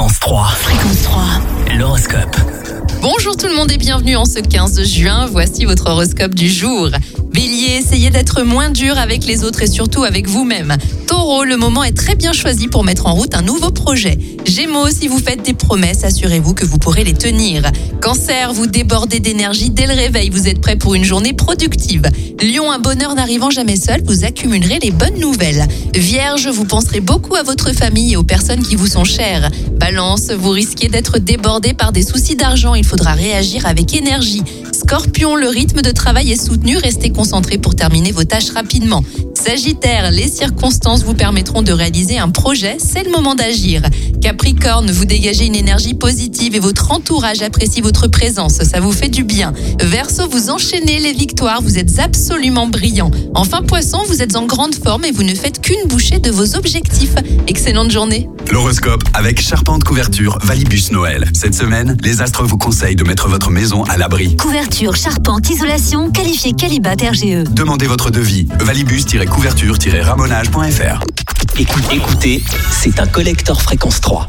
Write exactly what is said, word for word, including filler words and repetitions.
Fréquence trois. Fréquence trois. L'horoscope. Bonjour tout le monde et bienvenue en ce quinze juin. Voici votre horoscope du jour. Bélier, essayez d'être moins dur avec les autres et surtout avec vous-même. Taureau, le moment est très bien choisi pour mettre en route un nouveau projet. Gémeaux, si vous faites des promesses, assurez-vous que vous pourrez les tenir. Cancer, vous débordez d'énergie dès le réveil, vous êtes prêt pour une journée productive. Lion, un bonheur n'arrivant jamais seul, vous accumulerez les bonnes nouvelles. Vierge, vous penserez beaucoup à votre famille et aux personnes qui vous sont chères. Balance, vous risquez d'être débordé par des soucis d'argent, il faudra réagir avec énergie. Scorpion, le rythme de travail est soutenu, restez concentré pour terminer vos tâches rapidement. Sagittaire, les circonstances vous permettront de réaliser un projet, c'est le moment d'agir. Capricorne, vous dégagez une énergie positive et votre entourage apprécie votre présence, ça vous fait du bien. Verseau, vous enchaînez les victoires, vous êtes absolument brillant. Enfin Poisson, vous êtes en grande forme et vous ne faites qu'une bouchée de vos objectifs. Excellente journée. L'horoscope avec Charpente Couverture Valibus Noël. Cette semaine, les astres vous conseillent de mettre votre maison à l'abri. Couverture, charpente, isolation, qualifié Qualibat R G E. Demandez votre devis. valibus-couverture-ramonage point f r. Écoutez, écoutez, c'est un collector Fréquence trois.